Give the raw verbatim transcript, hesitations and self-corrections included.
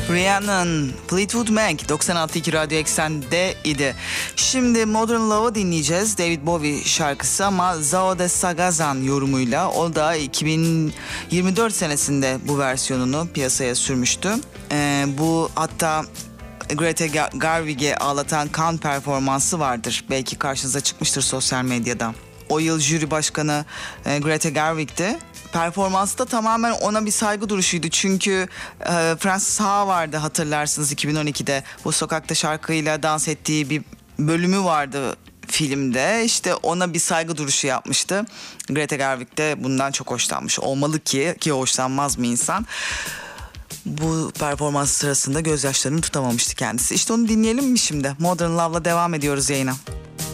Rihanna'nın Fleetwood Mac doksan altı iki Radyo Eksen'de idi. Şimdi Modern Love'ı dinleyeceğiz. David Bowie şarkısı ama Zao de Sagazan yorumuyla. O da iki bin yirmi dört senesinde bu versiyonunu piyasaya sürmüştü. Ee, bu hatta Greta Gerwig'e ağlatan kan performansı vardır. Belki karşınıza çıkmıştır sosyal medyada. O yıl jüri başkanı e, Greta Gerwig'ti. Performansı da tamamen ona bir saygı duruşuydu. Çünkü e, Frances Ha vardı, hatırlarsınız, iki bin on ikide bu sokakta şarkıyla dans ettiği bir bölümü vardı filmde. İşte ona bir saygı duruşu yapmıştı. Greta Gerwig de bundan çok hoşlanmış olmalı ki ki hoşlanmaz mı insan? Bu performans sırasında gözyaşlarını tutamamıştı kendisi. İşte onu dinleyelim mi şimdi? Modern Love'la devam ediyoruz yayına.